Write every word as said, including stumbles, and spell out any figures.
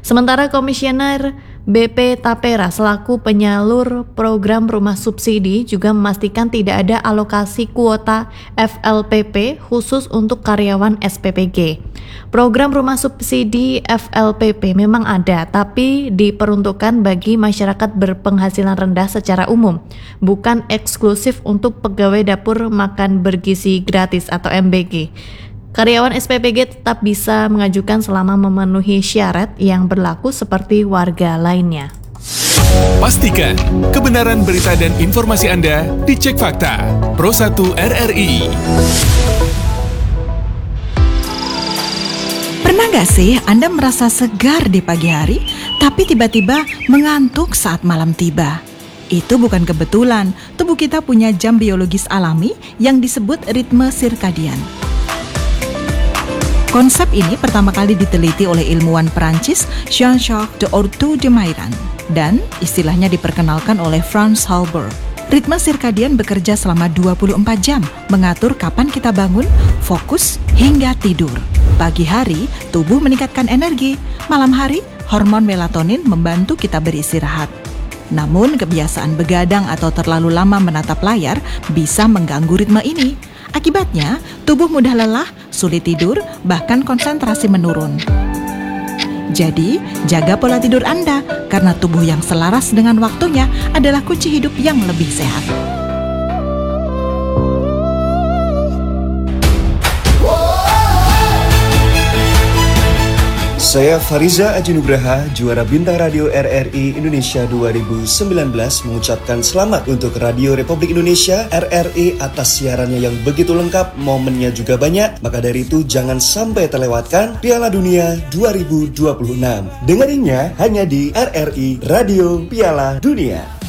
Sementara Komisioner B P Tapera selaku penyalur program rumah subsidi juga memastikan tidak ada alokasi kuota F L P P khusus untuk karyawan S P P G. Program rumah subsidi F L P P memang ada, tapi diperuntukkan bagi masyarakat berpenghasilan rendah secara umum, bukan eksklusif untuk pegawai dapur makan bergizi gratis atau M B G. Karyawan S P P G tetap bisa mengajukan selama memenuhi syarat yang berlaku seperti warga lainnya. Pastikan kebenaran berita dan informasi Anda dicek fakta. Pro satu R R I. Pernah gak sih Anda merasa segar di pagi hari, tapi tiba-tiba mengantuk saat malam tiba? Itu bukan kebetulan, tubuh kita punya jam biologis alami yang disebut ritme sirkadian. Konsep ini pertama kali diteliti oleh ilmuwan Perancis Jean-Jacques de Ortu de Mairan dan istilahnya diperkenalkan oleh Franz Halber. Ritme sirkadian bekerja selama dua puluh empat jam, mengatur kapan kita bangun, fokus, hingga tidur. Pagi hari, tubuh meningkatkan energi. Malam hari, hormon melatonin membantu kita beristirahat. Namun, kebiasaan begadang atau terlalu lama menatap layar bisa mengganggu ritme ini. Akibatnya, tubuh mudah lelah, sulit tidur, bahkan konsentrasi menurun. Jadi, jaga pola tidur Anda, karena tubuh yang selaras dengan waktunya adalah kunci hidup yang lebih sehat. Saya Fariza Aji Nugraha, juara Bintang Radio R R I Indonesia dua ribu sembilan belas mengucapkan selamat untuk Radio Republik Indonesia R R I atas siarannya yang begitu lengkap, momennya juga banyak. Maka dari itu jangan sampai terlewatkan Piala Dunia dua ribu dua puluh enam. Dengerinnya hanya di R R I Radio Piala Dunia.